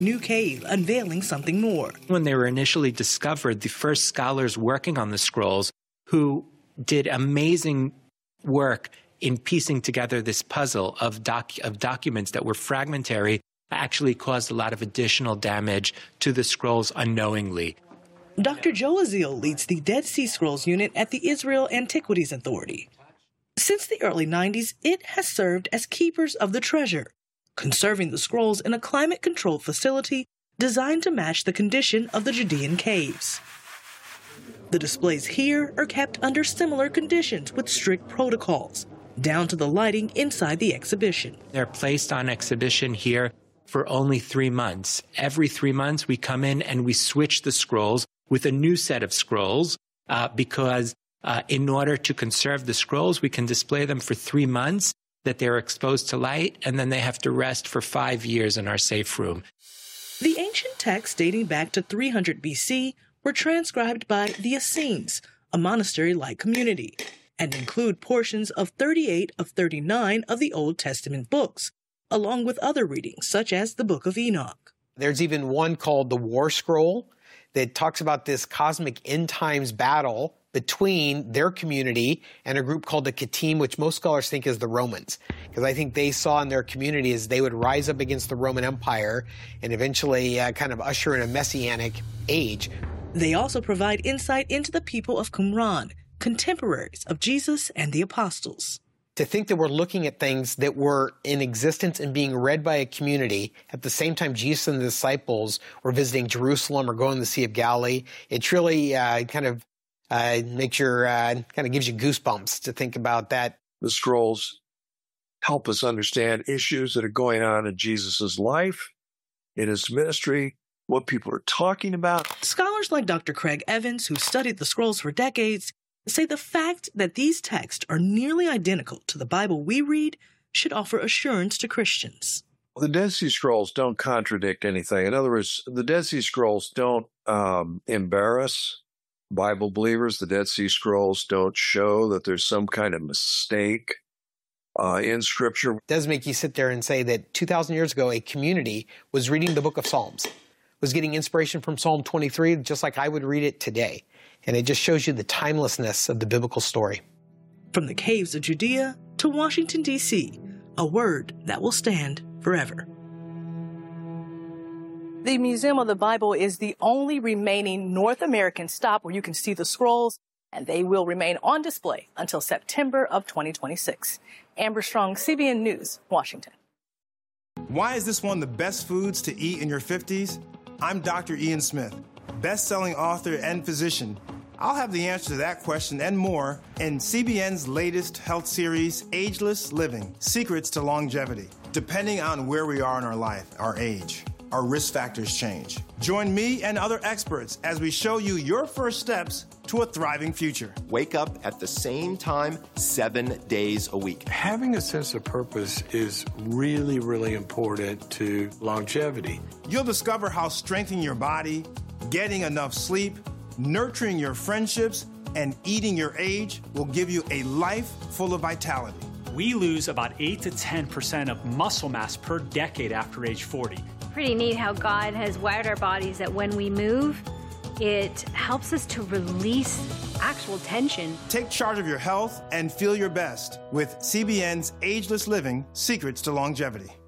new cave unveiling something more. When they were initially discovered, the first scholars working on the scrolls, who did amazing work in piecing together this puzzle of documents that were fragmentary, actually caused a lot of additional damage to the scrolls unknowingly. Dr. Joe Azil leads the Dead Sea Scrolls unit at the Israel Antiquities Authority. Since the early 90s, it has served as keepers of the treasure, conserving the scrolls in a climate-controlled facility designed to match the condition of the Judean caves. The displays here are kept under similar conditions with strict protocols, down to the lighting inside the exhibition. They're placed on exhibition here for only 3 months. Every 3 months, we come in and we switch the scrolls with a new set of scrolls because in order to conserve the scrolls, we can display them for 3 months that they're exposed to light, and then they have to rest for 5 years in our safe room. The ancient texts dating back to 300 BC were transcribed by the Essenes, a monastery-like community, and include portions of 38 of 39 of the Old Testament books, along with other readings, such as the Book of Enoch. There's even one called the War Scroll that talks about this cosmic end times battle between their community and a group called the Kittim, which most scholars think is the Romans. Because I think they saw in their community as they would rise up against the Roman Empire and eventually kind of usher in a messianic age. They also provide insight into the people of Qumran, contemporaries of Jesus and the apostles. To think that we're looking at things that were in existence and being read by a community at the same time Jesus and the disciples were visiting Jerusalem or going to the Sea of Galilee, it truly makes your kind of gives you goosebumps to think about that. The scrolls help us understand issues that are going on in Jesus' life, in his ministry, what people are talking about. Scholars like Dr. Craig Evans, who studied the scrolls for decades, say the fact that these texts are nearly identical to the Bible we read should offer assurance to Christians. The Dead Sea Scrolls don't contradict anything. In other words, the Dead Sea Scrolls don't embarrass Bible believers. The Dead Sea Scrolls don't show that there's some kind of mistake in Scripture. It does make you sit there and say that 2,000 years ago, a community was reading the book of Psalms, was getting inspiration from Psalm 23, just like I would read it today. And it just shows you the timelessness of the biblical story. From the caves of Judea to Washington, D.C., a word that will stand forever. The Museum of the Bible is the only remaining North American stop where you can see the scrolls, and they will remain on display until September of 2026. Amber Strong, CBN News, Washington. Why is this one of the best foods to eat in your 50s? I'm Dr. Ian Smith, best-selling author and physician. I'll have the answer to that question and more in CBN's latest health series, Ageless Living: Secrets to Longevity. Depending on where we are in our life, our age, our risk factors change. Join me and other experts as we show you your first steps to a thriving future. Wake up at the same time 7 days a week. Having a sense of purpose is really, really important to longevity. You'll discover how strengthening your body, getting enough sleep, nurturing your friendships, and eating your age will give you a life full of vitality. We lose about 8 to 10% of muscle mass per decade after age 40. Pretty neat how God has wired our bodies that when we move, it helps us to release actual tension. Take charge of your health and feel your best with CBN's Ageless Living: Secrets to Longevity.